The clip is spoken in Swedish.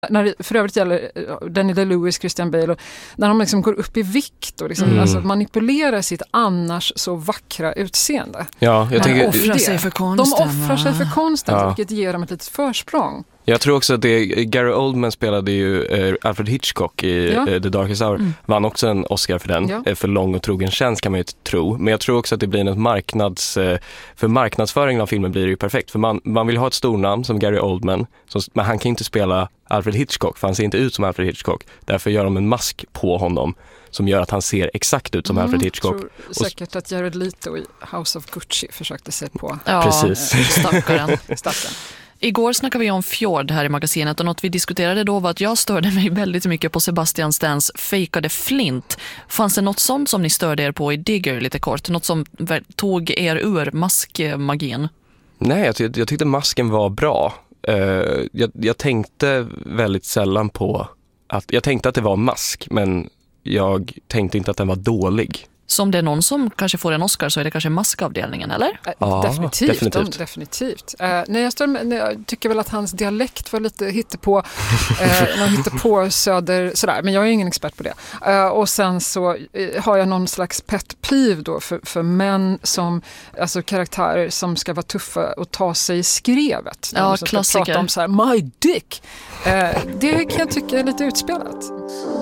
När det för övrigt gäller Daniel Day-Lewis, Christian Bale, och när de liksom går upp i vikt och liksom, alltså manipulerar sitt annars så vackra utseende. Ja, jag tänker, de offrar sig för konsten, vilket ger dem ett litet försprång. Jag tror också att Gary Oldman spelade ju Alfred Hitchcock i The Darkest Hour. Vann också en Oscar för den. För lång och trogen tjänst kan man ju tro. Men jag tror också att det blir för marknadsföringen av filmen blir det ju perfekt. För man vill ha ett stornamn som Gary Oldman. Men han kan inte spela Alfred Hitchcock, för han ser inte ut som Alfred Hitchcock. Därför gör de en mask på honom som gör att han ser exakt ut som Alfred Hitchcock. Jag tror säkert att Jared Leto i House of Gucci försökte sig på. Ja, precis. Stackaren. Stackaren. Igår snackade vi om Fjord här i magasinet, och något vi diskuterade då var att jag störde mig väldigt mycket på Sebastian Stans fejkade flint. Fanns det något sånt som ni störde er på i Digger lite kort? Något som tog er ur maskmagin? Nej, jag tyckte masken var bra. Jag tänkte väldigt sällan på jag tänkte att det var mask, men jag tänkte inte att den var dålig. Så om det är någon som kanske får en Oscar så är det kanske maskavdelningen, eller? Ja, definitivt. Jag tycker väl att hans dialekt var lite hittepå söder sådär, men jag är ingen expert på det. Och sen så har jag någon slags pet peeve då för män som, alltså karaktärer som ska vara tuffa och ta sig i skrevet. Ja, som klassiker. ska prata om så här, my dick. Det kan jag tycka är lite utspelat.